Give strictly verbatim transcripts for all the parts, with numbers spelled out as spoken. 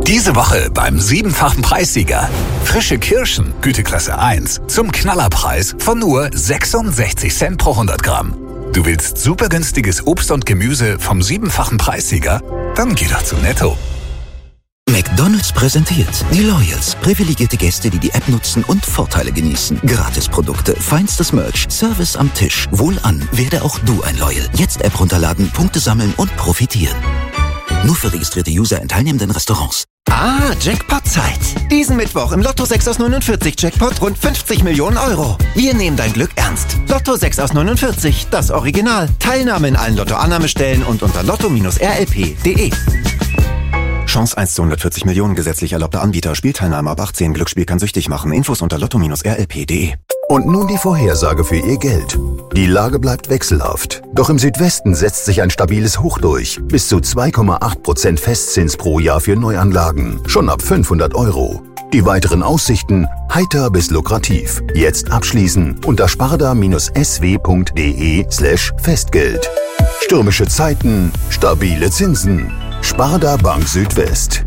Diese Woche beim siebenfachen Preissieger. Frische Kirschen, Güteklasse eins, zum Knallerpreis von nur sechsundsechzig Cent pro hundert Gramm. Du willst super günstiges Obst und Gemüse vom siebenfachen Preissieger? Dann geh doch zu Netto. McDonald's präsentiert die Loyals. Privilegierte Gäste, die die App nutzen und Vorteile genießen. Gratisprodukte, feinstes Merch, Service am Tisch. Wohlan, werde auch du ein Loyal. Jetzt App runterladen, Punkte sammeln und profitieren. Nur für registrierte User in teilnehmenden Restaurants. Ah, Jackpot-Zeit. Diesen Mittwoch im Lotto sechs aus neunundvierzig Jackpot rund fünfzig Millionen Euro. Wir nehmen dein Glück ernst. Lotto sechs aus neunundvierzig, das Original. Teilnahme in allen Lotto-Annahmestellen und unter lotto R L P punkt de. Chance eins zu hundertvierzig Millionen, gesetzlich erlaubter Anbieter. Spielteilnahme ab achtzehn. Glücksspiel kann süchtig machen. Infos unter lotto R L P punkt de. Und nun die Vorhersage für Ihr Geld. Die Lage bleibt wechselhaft. Doch im Südwesten setzt sich ein stabiles Hoch durch. Bis zu zwei Komma acht Prozent Festzins pro Jahr für Neuanlagen. Schon ab fünfhundert Euro. Die weiteren Aussichten heiter bis lukrativ. Jetzt abschließen unter sparda-sw.de slash Festgeld. Stürmische Zeiten, stabile Zinsen. Sparda Bank Südwest.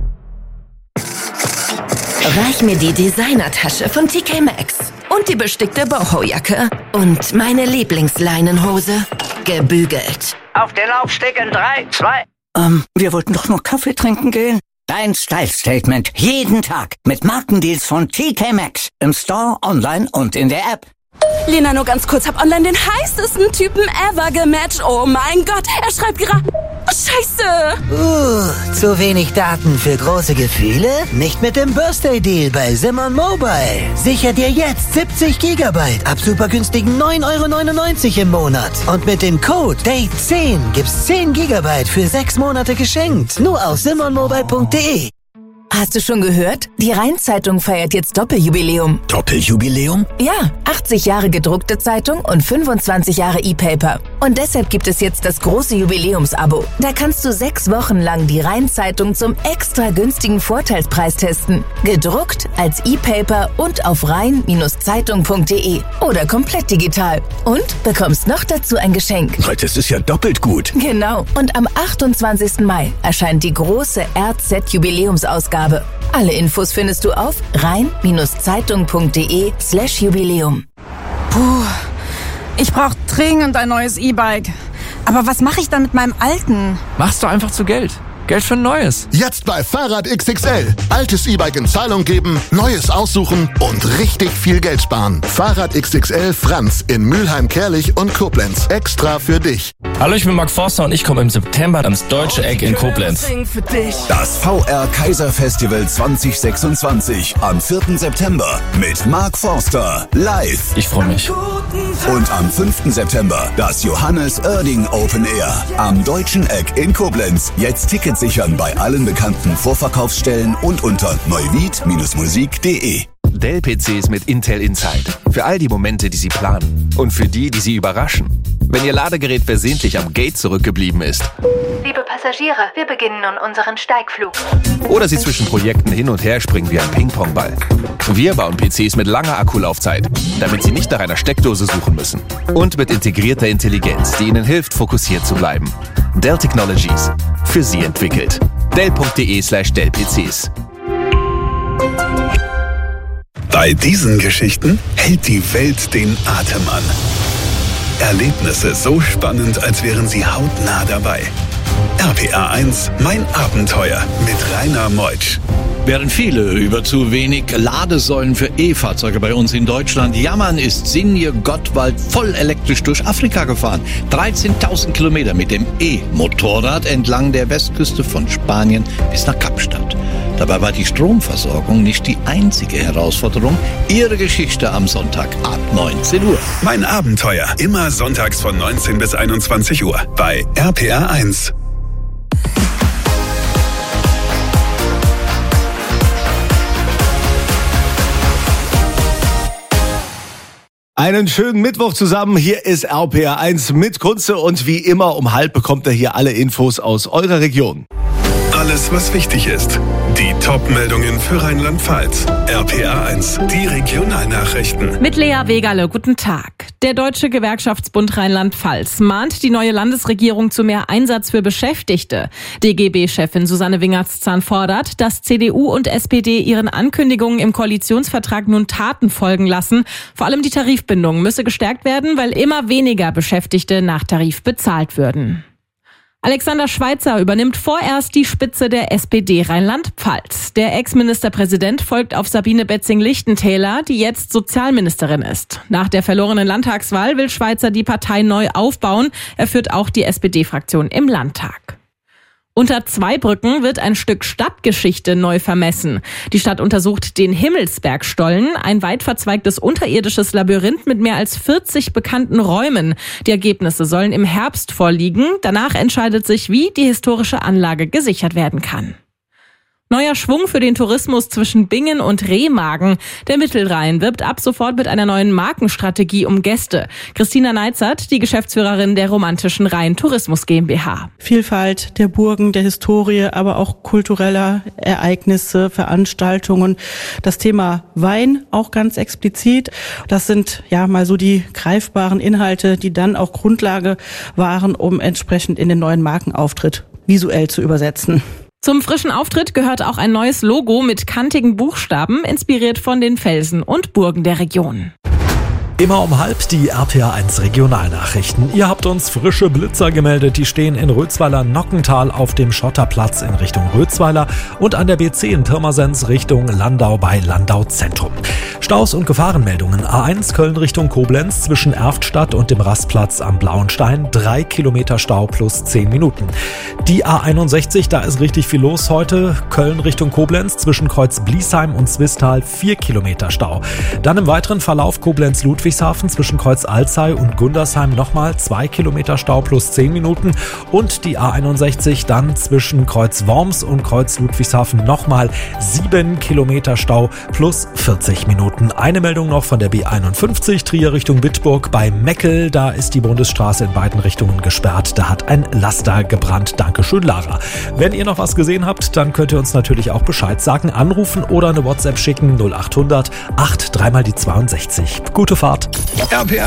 Reich mir die Designertasche von T K Maxx und die bestickte Boho-Jacke und meine Lieblingsleinenhose gebügelt. Auf den Laufsteg in drei, zwei. Ähm, wir wollten doch nur Kaffee trinken gehen. Dein Style-Statement jeden Tag mit Markendeals von T K Maxx im Store, online und in der App. Lena, nur ganz kurz, hab online den heißesten Typen ever gematcht. Oh mein Gott, er schreibt gerade... Oh, Scheiße! Uh, zu wenig Daten für große Gefühle? Nicht mit dem Birthday-Deal bei Simon Mobile. Sicher dir jetzt siebzig Gigabyte ab super günstigen neun Euro neunundneunzig im Monat. Und mit dem Code Date zehn gibt's zehn Gigabyte für sechs Monate geschenkt. Nur auf simon mobile punkt de. Hast du schon gehört? Die Rhein-Zeitung feiert jetzt Doppeljubiläum. Doppeljubiläum? Ja, achtzig Jahre gedruckte Zeitung und fünfundzwanzig Jahre E-Paper. Und deshalb gibt es jetzt das große Jubiläumsabo. Da kannst du sechs Wochen lang die Rhein-Zeitung zum extra günstigen Vorteilspreis testen. Gedruckt, als E-Paper und auf rhein Zeitung punkt de oder komplett digital. Und bekommst noch dazu ein Geschenk. Das ist ja doppelt gut. Genau. Und am achtundzwanzigsten Mai erscheint die große R Z-Jubiläumsausgabe. Alle Infos findest du auf rhein Zeitung punkt de slash Jubiläum. Puh, ich brauche dringend ein neues E-Bike. Aber was mache ich dann mit meinem alten? Mach's doch einfach zu Geld. Geld für ein neues. Jetzt bei Fahrrad X X L. Altes E-Bike in Zahlung geben, neues aussuchen und richtig viel Geld sparen. Fahrrad X X L Franz in Mülheim, Kerlich und Koblenz. Extra für dich. Hallo, ich bin Mark Forster und ich komme im September ans Deutsche Eck in Koblenz. Das V R Kaiser Festival zwanzig sechsundzwanzig am vierten September mit Mark Forster live. Ich freue mich. Und am fünften September das Johannes Oerding Open Air am Deutschen Eck in Koblenz. Jetzt Tickets sichern bei allen bekannten Vorverkaufsstellen und unter neuwied Musik punkt de. Dell-P Cs mit Intel Inside. Für all die Momente, die Sie planen. Und für die, die Sie überraschen. Wenn Ihr Ladegerät versehentlich am Gate zurückgeblieben ist. Liebe Passagiere, wir beginnen nun unseren Steigflug. Oder Sie zwischen Projekten hin und her springen wie ein Ping-Pong-Ball. Wir bauen P Cs mit langer Akkulaufzeit, damit Sie nicht nach einer Steckdose suchen müssen. Und mit integrierter Intelligenz, die Ihnen hilft, fokussiert zu bleiben. Dell Technologies. Für Sie entwickelt. dell punkt de slash Dell P Cs. Bei diesen Geschichten hält die Welt den Atem an. Erlebnisse so spannend, als wären sie hautnah dabei. R P R eins, mein Abenteuer mit Rainer Meutsch. Während viele über zu wenig Ladesäulen für E-Fahrzeuge bei uns in Deutschland jammern, ist Sinje Gottwald voll elektrisch durch Afrika gefahren. dreizehntausend Kilometer mit dem E-Motorrad entlang der Westküste von Spanien bis nach Kapstadt. Dabei war die Stromversorgung nicht die einzige Herausforderung. Ihre Geschichte am Sonntag ab neunzehn Uhr. Mein Abenteuer, immer sonntags von neunzehn bis einundzwanzig Uhr bei R P R eins. Einen schönen Mittwoch zusammen. Hier ist R P R eins mit Kunze und wie immer um halb bekommt er hier alle Infos aus eurer Region. Alles, was wichtig ist. Die Top-Meldungen für Rheinland-Pfalz. R P R eins, die Regionalnachrichten. Mit Lea Wegerle, guten Tag. Der Deutsche Gewerkschaftsbund Rheinland-Pfalz mahnt die neue Landesregierung zu mehr Einsatz für Beschäftigte. D G B-Chefin Susanne Wingertszahn fordert, dass C D U und S P D ihren Ankündigungen im Koalitionsvertrag nun Taten folgen lassen. Vor allem die Tarifbindung müsse gestärkt werden, weil immer weniger Beschäftigte nach Tarif bezahlt würden. Alexander Schweitzer übernimmt vorerst die Spitze der S P D Rheinland-Pfalz. Der Ex-Ministerpräsident folgt auf Sabine Betzing-Lichtentäler, die jetzt Sozialministerin ist. Nach der verlorenen Landtagswahl will Schweitzer die Partei neu aufbauen. Er führt auch die S P D-Fraktion im Landtag. Unter Zweibrücken wird ein Stück Stadtgeschichte neu vermessen. Die Stadt untersucht den Himmelsbergstollen, ein weit verzweigtes unterirdisches Labyrinth mit mehr als vierzig bekannten Räumen. Die Ergebnisse sollen im Herbst vorliegen. Danach entscheidet sich, wie die historische Anlage gesichert werden kann. Neuer Schwung für den Tourismus zwischen Bingen und Remagen. Der Mittelrhein wirbt ab sofort mit einer neuen Markenstrategie um Gäste. Christina Neizert, die Geschäftsführerin der Romantischen Rhein Tourismus GmbH. Vielfalt der Burgen, der Historie, aber auch kultureller Ereignisse, Veranstaltungen. Das Thema Wein auch ganz explizit. Das sind ja mal so die greifbaren Inhalte, die dann auch Grundlage waren, um entsprechend in den neuen Markenauftritt visuell zu übersetzen. Zum frischen Auftritt gehört auch ein neues Logo mit kantigen Buchstaben, inspiriert von den Felsen und Burgen der Region. Immer um halb die R P A eins Regionalnachrichten. Ihr habt uns frische Blitzer gemeldet, die stehen in Rötzweiler-Nockental auf dem Schotterplatz in Richtung Rötzweiler und an der B zehn Pirmasens Richtung Landau bei Landau Zentrum. Staus und Gefahrenmeldungen. A eins Köln Richtung Koblenz zwischen Erftstadt und dem Rastplatz am Blauenstein. Drei Kilometer Stau plus zehn Minuten. Die A einundsechzig, da ist richtig viel los heute. Köln Richtung Koblenz zwischen Kreuz Bliesheim und Zwistal. Vier Kilometer Stau. Dann im weiteren Verlauf Koblenz-Ludwigshafen zwischen Kreuz Alzey und Gundersheim nochmal zwei Kilometer Stau plus zehn Minuten. Und die A einundsechzig dann zwischen Kreuz Worms und Kreuz Ludwigshafen nochmal sieben Kilometer Stau plus vierzig Minuten. Eine Meldung noch von der B einundfünfzig, Trier Richtung Bitburg bei Meckel. Da ist die Bundesstraße in beiden Richtungen gesperrt. Da hat ein Laster gebrannt. Dankeschön, Lara. Wenn ihr noch was gesehen habt, dann könnt ihr uns natürlich auch Bescheid sagen, anrufen oder eine WhatsApp schicken. null acht hundert acht drei mal die zweiundsechzig. Gute Fahrt. R P A